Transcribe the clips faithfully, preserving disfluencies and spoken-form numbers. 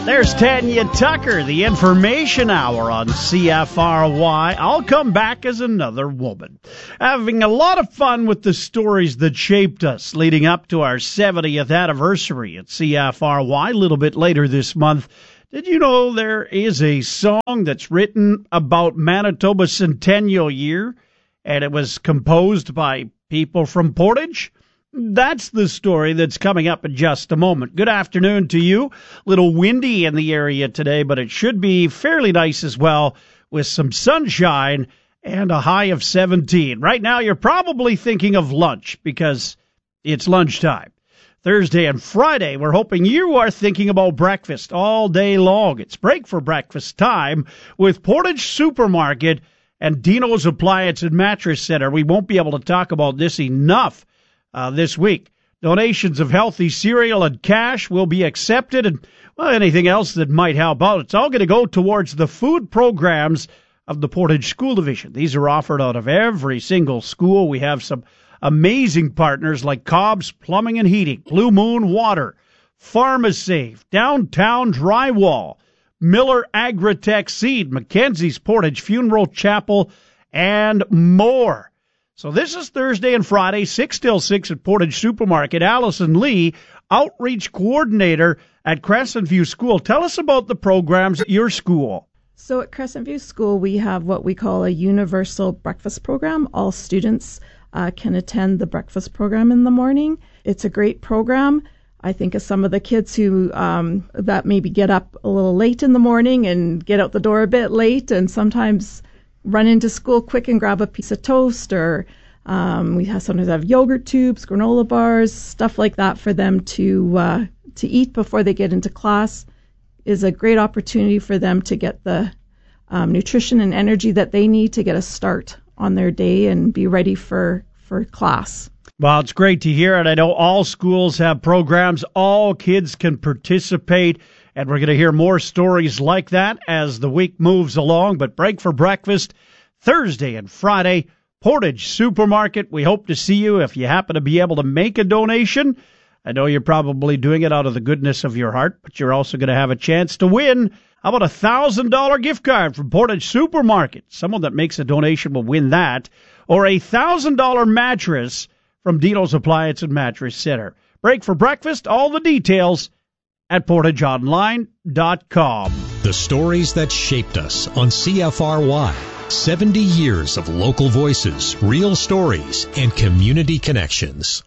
There's Tanya Tucker, the Information Hour on C F R Y. I'll come back as another woman. Having a lot of fun with the stories that shaped us leading up to our seventieth anniversary at C F R Y a little bit later this month. Did you know there is a song that's written about Manitoba's centennial year, and it was composed by people from Portage? That's the story that's coming up in just a moment. Good afternoon to you. A little windy in the area today, but it should be fairly nice as well with some sunshine and a high of seventeen. Right now, you're probably thinking of lunch because it's lunchtime. Thursday and Friday, we're hoping you are thinking about breakfast all day long. It's break for breakfast time with Portage Supermarket and Dino's Appliance and Mattress Center. We won't be able to talk about this enough Uh, this week. Donations of healthy cereal and cash will be accepted, and well, anything else that might help out. It's all going to go towards the food programs of the Portage School Division. These are offered out of every single school. We have some amazing partners like Cobb's Plumbing and Heating, Blue Moon Water, PharmaSafe, Downtown Drywall, Miller Agritech Seed, Mackenzie's Portage Funeral Chapel, and more. So this is Thursday and Friday, six till six at Portage Supermarket. Allison Lee, Outreach Coordinator at Crescent View School. Tell us about the programs at your school. So at Crescent View School, we have what we call a universal breakfast program. All students uh, can attend the breakfast program in the morning. It's a great program. I think of some of the kids who um, that maybe get up a little late in the morning and get out the door a bit late, and sometimes run into school quick and grab a piece of toast, or um, we have sometimes have yogurt tubes, granola bars, stuff like that for them to uh, to eat before they get into class. Is a great opportunity for them to get the um, nutrition and energy that they need to get a start on their day and be ready for, for class. Well, it's great to hear it. I know all schools have programs. All kids can participate. And we're going to hear more stories like that as the week moves along. But break for breakfast, Thursday and Friday, Portage Supermarket. We hope to see you if you happen to be able to make a donation. I know you're probably doing it out of the goodness of your heart, but you're also going to have a chance to win. How about a one thousand dollars gift card from Portage Supermarket? Someone that makes a donation will win that. Or a one thousand dollars mattress from Dino's Appliance and Mattress Center. Break for breakfast, all the details at portage online dot com. The stories that shaped us on C F R Y. seventy years of local voices, real stories, and community connections.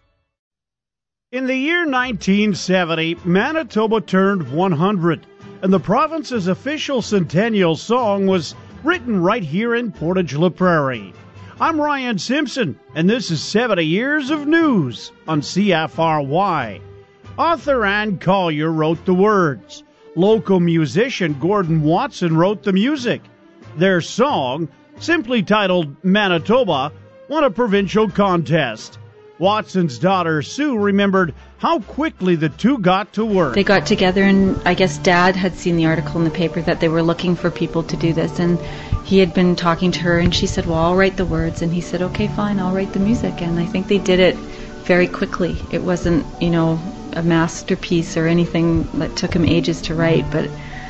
In the year nineteen seventy, Manitoba turned one hundred, and the province's official centennial song was written right here in Portage La Prairie. I'm Ryan Simpson, and this is seventy years of news on C F R Y. Author Ann Collier wrote the words. Local musician Gordon Watson wrote the music. Their song, simply titled Manitoba, won a provincial contest. Watson's daughter Sue remembered how quickly the two got to work. They got together, and I guess Dad had seen the article in the paper that they were looking for people to do this, and he had been talking to her, and she said, well, I'll write the words, and he said, okay, fine, I'll write the music. And I think they did it very quickly. It wasn't, you know, a masterpiece or anything that took him ages to write, but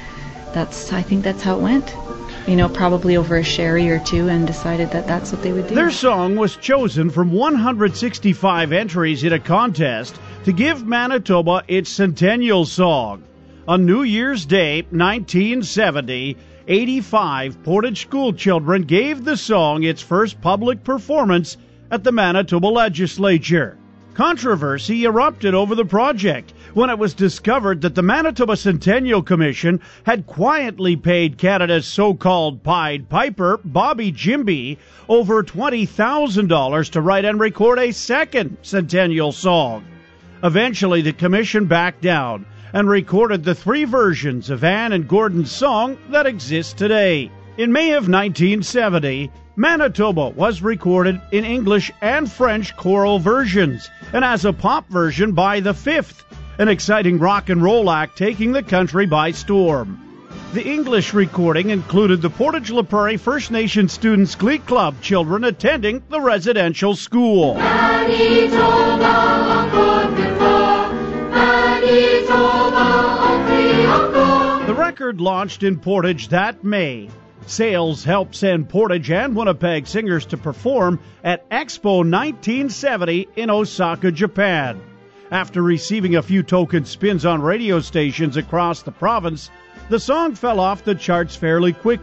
that's I think that's how it went. You know, probably over a sherry or two, and decided that that's what they would do. Their song was chosen from one hundred sixty-five entries in a contest to give Manitoba its centennial song. On New Year's Day, nineteen seventy, eighty-five Portage school children gave the song its first public performance at the Manitoba Legislature. Controversy erupted over the project when it was discovered that the Manitoba Centennial Commission had quietly paid Canada's so-called Pied Piper, Bobby Jimby, over twenty thousand dollars to write and record a second centennial song. Eventually, the commission backed down and recorded the three versions of Ann and Gordon's song that exist today. In May of nineteen seventy, Manitoba was recorded in English and French choral versions, and as a pop version by The Fifth, an exciting rock and roll act taking the country by storm. The English recording included the Portage La Prairie First Nation Students Glee Club children attending the residential school. Manitoba, on good before. Manitoba, on free, on go. record launched in Portage that May. Sales helped send Portage and Winnipeg singers to perform at Expo nineteen seventy in Osaka, Japan. After receiving a few token spins on radio stations across the province, the song fell off the charts fairly quickly.